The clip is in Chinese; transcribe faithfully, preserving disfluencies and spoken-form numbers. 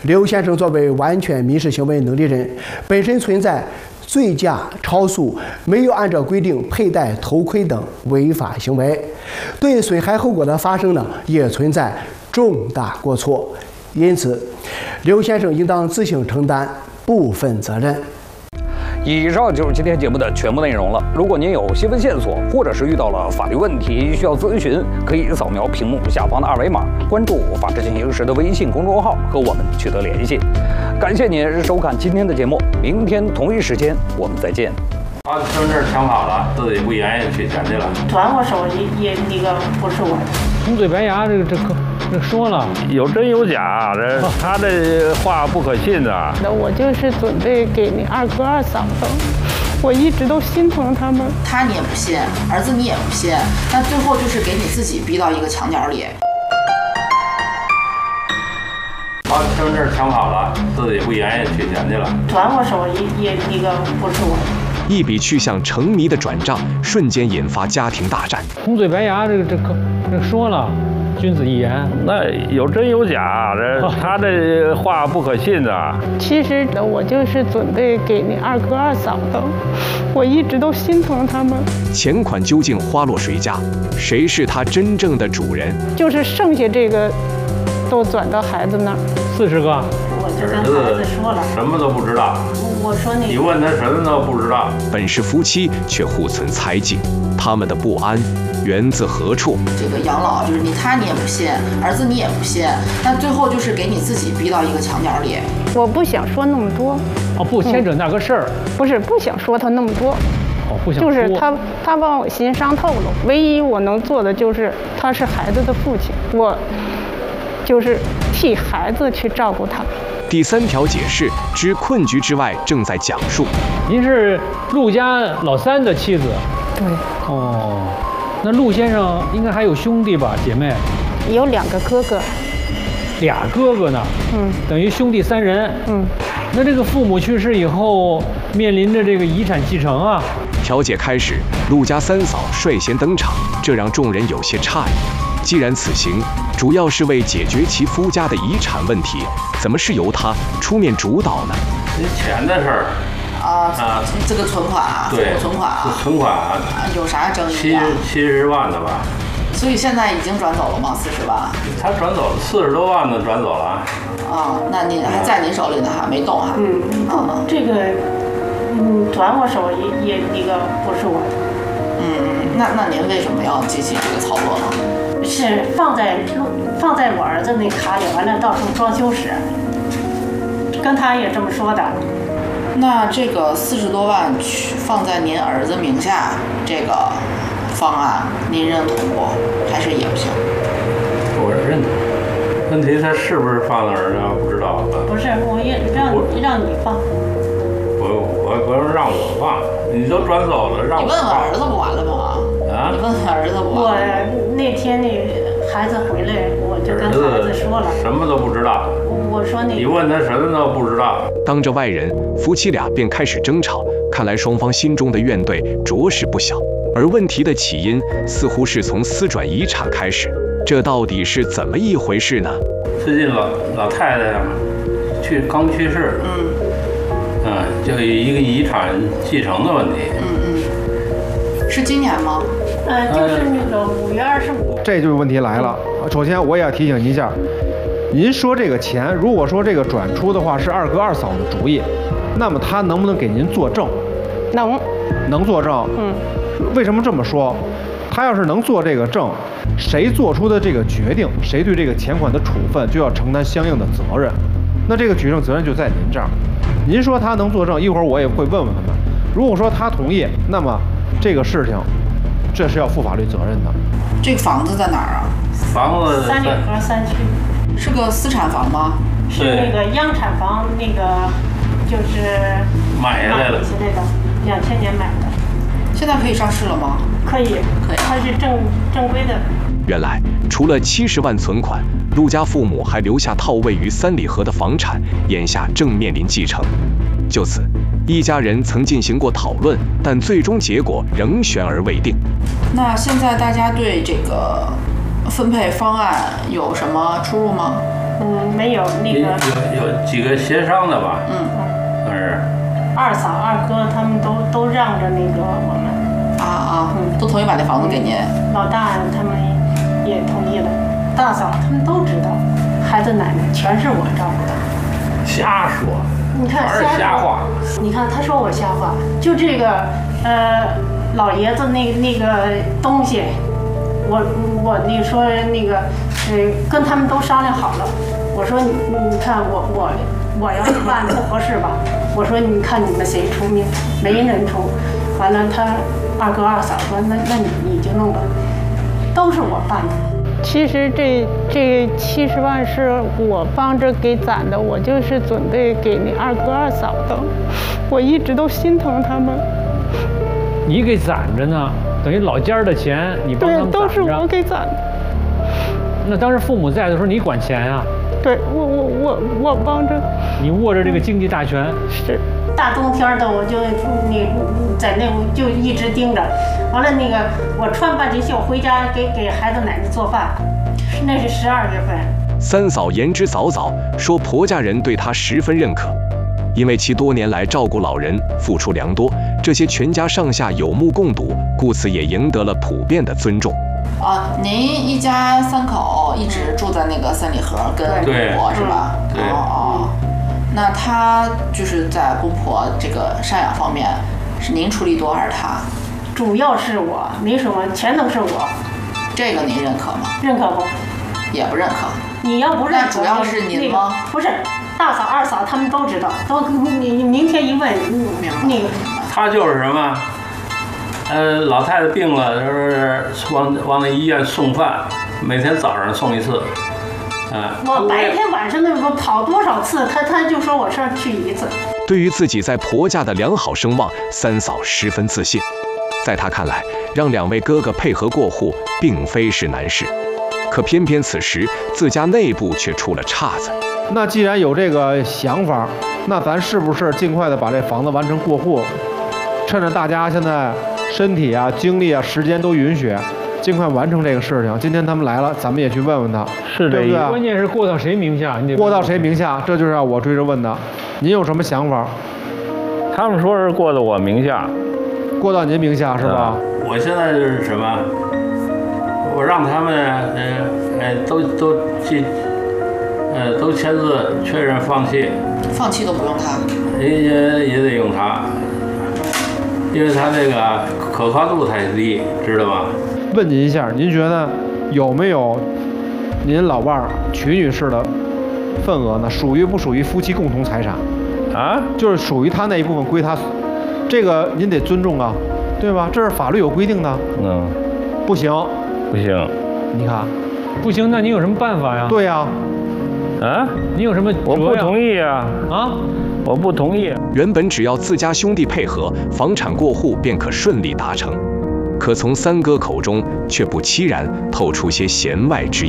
刘先生作为完全民事行为能力人，本身存在醉驾、超速、没有按照规定佩戴头盔等违法行为，对损害后果的发生呢，也存在重大过错。因此，刘先生应当自行承担部分责任。 以上就是今天节目的全部内容了。如果您有新闻线索，或者是遇到了法律问题需要咨询，可以扫描屏幕下方的二维码，关注“法治进行时”的微信公众号，和我们取得联系。感谢您收看今天的节目，明天同一时间我们再见。 把身份证抢跑了，自己不愿意去捡去了。 转我手也也那个不是我。 红嘴白牙，这个这个这说了有真有假，这他这话不可信的。 那我就是准备给你二哥二嫂的，我一直都心疼他们。 他你也不信，儿子你也不信，那最后就是给你自己逼到一个墙角里。 把身份证抢跑了，自己不愿意去捡去了。 转我手也也那个不是我。 一笔去向成谜的转账，瞬间引发家庭大战。 红嘴白牙，这个这个这说了，君子一言。 那有真有假，这他这话不可信的。 其实我就是准备给你二哥二嫂的，我一直都心疼他们。 钱款究竟花落谁家？谁是他真正的主人？ 就是剩下这个，都转到孩子那儿。 四十个。 我就跟孩子说了， 什么都不知道。 我说你， 你问他什么都不知道。 本是夫妻，却互存猜忌，他们的不安源自何处？ 这个养老就是你他你也不信，儿子你也不信，那最后就是给你自己逼到一个墙角里。 我不想说那么多。 哦，不牵扯那个事儿、 嗯。不是不想说他那么多。 哦，不想说。就是他他把我心伤透了。唯一我能做的就是他是孩子的父亲，我就是替孩子去照顾他。 第三条解释之困局之外正在讲述。 您是陆家老三的妻子。 对。 哦，那陆先生应该还有兄弟吧，姐妹？ 有两个哥哥。 俩哥哥呢？ 嗯。 等于兄弟三人。 嗯。 那这个父母去世以后，面临着这个遗产继承啊。 调解开始，陆家三嫂率先登场，这让众人有些诧异。既然此行主要是为解决其夫家的遗产问题，怎么是由他出面主导呢？ 钱的事儿啊啊，这个存款啊， 对， 存款啊， 存款啊， 有啥争议啊？ 七十七十万的吧。 所以现在已经转走了吗？四十万？ 他转走了四十多万的转走了。 啊，那您还在您手里呢哈，没动哈。 嗯嗯，这个嗯转我手也也那个不是我。 嗯，那那您为什么要进行这个操作呢？ 是放在放在我儿子那卡里，完了到时候装修时，跟他也这么说的。 那这个四十多万去放在您儿子名下，这个方案您认同不？还是也不行？ 我认同。问题他是不是放在儿子不知道。 不是，我也让你让你放。 我我不是让我放，你都转走了，让我放。 你问问儿子不完了吗？啊！你问问儿子不完了。 我那天那孩子回来，我就跟孩子说了， 什么都不知道。 我说那， 你问他什么都不知道。 当着外人，夫妻俩便开始争吵，看来双方心中的怨怼着实不小。而问题的起因似乎是从私转遗产开始，这到底是怎么一回事呢？ 最近老老太太去刚去世， 嗯， 嗯，就一个遗产继承的问题。 嗯嗯，是今年吗？ 呃，就是那个五月二十五。 这就是问题来了。首先，我也要提醒您一下，您说这个钱，如果说这个转出的话是二哥二嫂的主意，那么他能不能给您作证？ 能。 能作证。 嗯。 为什么这么说？他要是能做这个证，谁做出的这个决定，谁对这个钱款的处分就要承担相应的责任。那这个举证责任就在您这儿。您说他能作证，一会儿我也会问问他们。如果说他同意，那么这个事情，这是要负法律责任的。 这个房子在哪儿啊？ 房子三里河三区。 是个私产房吗？ 是那个央产房，那个就是买下来了。 买下来的，两千年买的。 现在可以上市了吗？ 可以， 可以， 它是正正规的。 原来，除了七十万存款，陆家父母还留下套位于三里河的房产，眼下正面临继承。就此，一家人曾进行过讨论，但最终结果仍悬而未定。 那现在大家对这个分配方案有什么出入吗？ 嗯，没有那有个有有几个协商的吧？ 嗯算是。 二嫂、二哥他们都都让着那个我们， 啊啊， 嗯都同意把那房子给您。 老大他们也同意了，大嫂他们都知道，孩子奶奶全是我照顾的。 瞎说， 你看全是瞎话。 你看他说我瞎话，就这个呃老爷子那那个东西，我我那说那个呃跟他们都商量好了，我说你你看我我我要是办不合适吧，我说你看你们谁出面，没人出，完了他二哥二嫂说那那你你就弄吧，都是我办的。其实这这七十万是我帮着给攒的，我就是准备给那二哥二嫂的，我一直都心疼他们。 你给攒着呢，等于老家的钱你帮他对， 们都是攒着我给攒的。 那当时父母在的时候，你管钱呀、 对我我我我帮着。 你握着这个经济大权。 是。大冬天的，我就你在那就一直盯着，完了那个我穿半截袖回家给给孩子奶奶做饭，那是十二月份。 三嫂言之凿凿，说婆家人对她十分认可，因为其多年来照顾老人，付出良多，这些全家上下有目共睹，故此也赢得了普遍的尊重。 啊，您一家三口一直住在那个三里河跟公婆是吧？ 对。 哦哦。那他就是在公婆这个赡养方面，是您出力多还是他？ 主要是我，没什么，全都是我。 这个您认可吗？ 认可不？ 也不认可。 你要不认可， 那主要是您吗？ 那个、不是，大嫂、二嫂他们都知道，都你你明天一问，那个他就是什么？呃，老太太病了，就是往往那医院送饭，每天早上送一次。啊、 我白天晚上那个跑多少次，他他就说我上去一次。 对于自己在婆家的良好声望，三嫂十分自信。在她看来，让两位哥哥配合过户，并非是难事。可偏偏此时自家内部却出了岔子。 那既然有这个想法，那咱是不是尽快的把这房子完成过户？趁着大家现在身体啊、精力啊、时间都允许，尽快完成这个事情。今天他们来了，咱们也去问问他， 是对不对？ 关键是过到谁名下，你得过到谁名下，这就是让我追着问的。您有什么想法？ 他们说是过到我名下， 过到您名下是吧？ 呃、我现在就是什么？我让他们呃呃都都记呃都签字确认放弃， 放弃都不用他， 也也也得用他，因为他这个可靠度太低，知道吧？ 问您一下，您觉得有没有您老伴儿曲女士的份额呢？属于不属于夫妻共同财产？ 啊， 就是属于他那一部分归他，这个您得尊重啊，对吧？这是法律有规定的。 嗯， 不行， 不行。 你看， 不行，那你有什么办法呀？ 对呀。 啊， 你有什么？ 我不同意啊！ 啊， 我不同意。 原本只要自家兄弟配合，房产过户便可顺利达成，可从三哥口中却不期然透出些弦外之音。